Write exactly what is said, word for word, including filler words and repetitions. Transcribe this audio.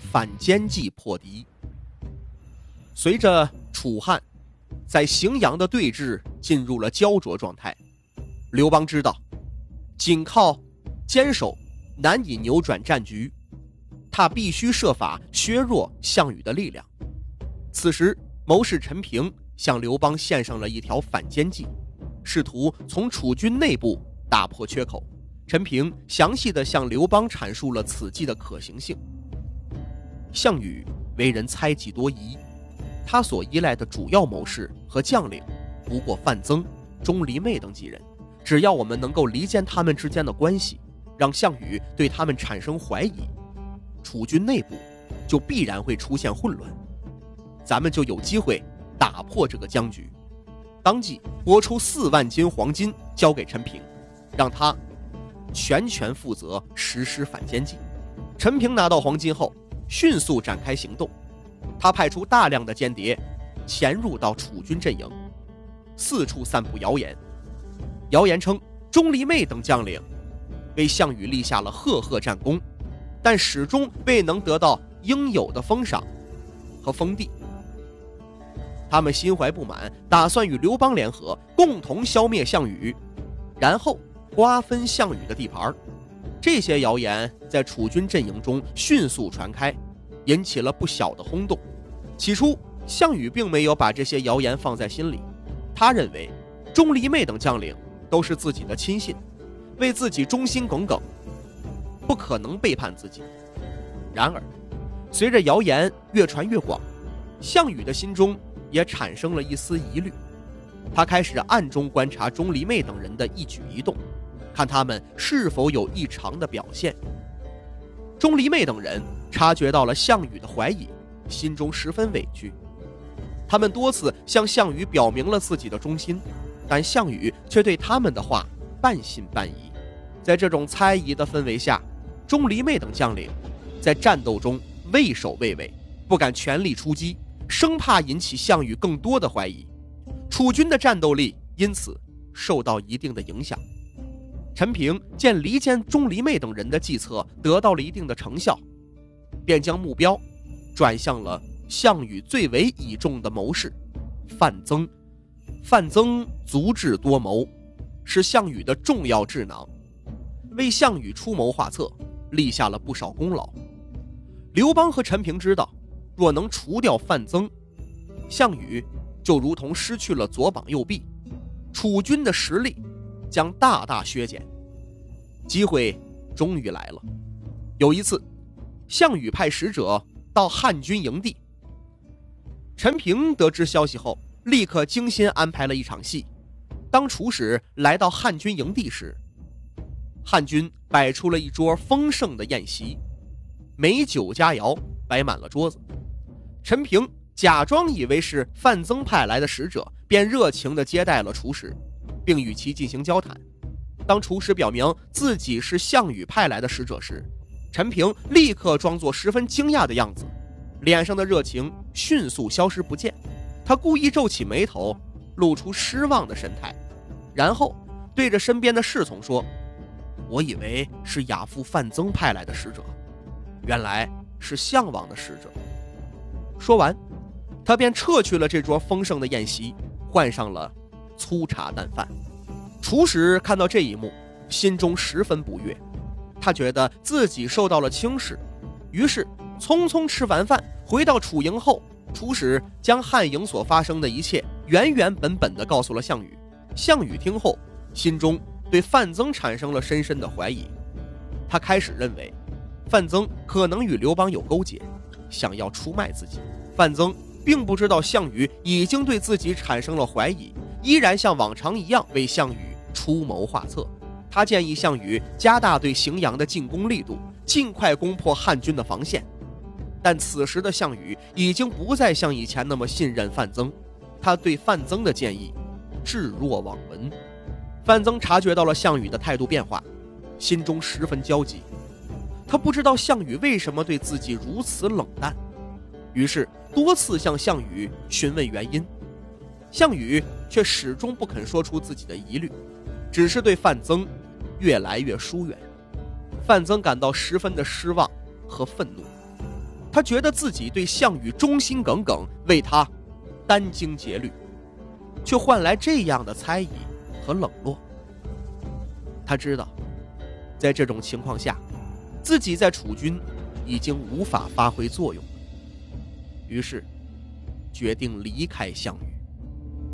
反间计破敌。随着楚汉在荥阳的对峙进入了焦灼状态，刘邦知道仅靠坚守难以扭转战局，他必须设法削弱项羽的力量。此时谋士陈平向刘邦献上了一条反间计，试图从楚军内部打破缺口。陈平详细地向刘邦阐述了此计的可行性。项羽为人猜忌多疑，他所依赖的主要谋士和将领不过范增、钟离昧等几人，只要我们能够离间他们之间的关系，让项羽对他们产生怀疑，楚军内部就必然会出现混乱，咱们就有机会打破这个僵局。当即拨出四万斤黄金交给陈平，让他全权负责实施反间计。陈平拿到黄金后迅速展开行动，他派出大量的间谍潜入到楚军阵营，四处散布谣言。谣言称钟离昧等将领为项羽立下了赫赫战功，但始终未能得到应有的封赏和封地。他们心怀不满，打算与刘邦联合，共同消灭项羽，然后瓜分项羽的地盘。这些谣言在楚军阵营中迅速传开，引起了不小的轰动。起初项羽并没有把这些谣言放在心里，他认为钟离昧等将领都是自己的亲信，为自己忠心耿耿，不可能背叛自己。然而随着谣言越传越广，项羽的心中也产生了一丝疑虑。他开始暗中观察钟离昧等人的一举一动，看他们是否有异常的表现。钟离昧等人察觉到了项羽的怀疑，心中十分委屈。他们多次向项羽表明了自己的忠心，但项羽却对他们的话半信半疑。在这种猜疑的氛围下，钟离昧等将领在战斗中畏首畏尾，不敢全力出击，生怕引起项羽更多的怀疑。楚军的战斗力因此受到一定的影响。陈平见离间钟离昧等人的计策得到了一定的成效，便将目标转向了项羽最为倚重的谋士范增。范增足智多谋，是项羽的重要智囊，为项羽出谋划策，立下了不少功劳。刘邦和陈平知道，若能除掉范增，项羽就如同失去了左膀右臂，楚军的实力将大大削减。机会终于来了。有一次，项羽派使者到汉军营地，陈平得知消息后，立刻精心安排了一场戏。当楚使来到汉军营地时，汉军摆出了一桌丰盛的宴席，美酒佳肴摆满了桌子。陈平假装以为是范增派来的使者，便热情地接待了楚使，并与其进行交谈。当楚使表明自己是项羽派来的使者时，陈平立刻装作十分惊讶的样子，脸上的热情迅速消失不见。他故意皱起眉头，露出失望的神态，然后对着身边的侍从说：“我以为是亚父范增派来的使者，原来是项王的使者。”说完，他便撤去了这桌丰盛的宴席，换上了粗茶淡饭。楚使看到这一幕，心中十分不悦，他觉得自己受到了轻视，于是匆匆吃完饭回到楚营后，楚使将汉营所发生的一切原原本本地告诉了项羽。项羽听后，心中对范增产生了深深的怀疑，他开始认为范增可能与刘邦有勾结，想要出卖自己。范增并不知道项羽已经对自己产生了怀疑，依然像往常一样为项羽出谋划策。他建议项羽加大对荥阳的进攻力度，尽快攻破汉军的防线。但此时的项羽已经不再像以前那么信任范增，他对范增的建议置若罔闻。范增察觉到了项羽的态度变化，心中十分焦急。他不知道项羽为什么对自己如此冷淡，于是多次向项羽询问原因。项羽却始终不肯说出自己的疑虑，只是对范增越来越疏远。范增感到十分的失望和愤怒。 他觉得自己对项羽忠心耿耿，为他殚精竭虑，却换来这样的猜疑和冷落。他知道在这种情况下，自己在楚军已经无法发挥作用了，于是决定离开项羽。